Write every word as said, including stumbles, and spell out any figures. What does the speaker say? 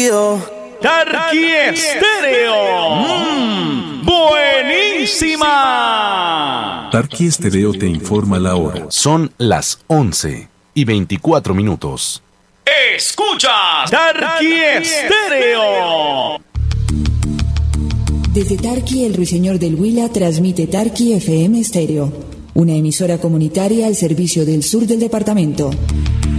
olvido. Tarqui Estéreo. Mmm, buenísima. Tarqui Estéreo te informa la hora. Son las once y veinticuatro minutos. Escuchas Tarqui Estéreo. Desde Tarqui, el ruiseñor del Huila transmite Tarqui F M Estéreo, una emisora comunitaria al servicio del sur del departamento.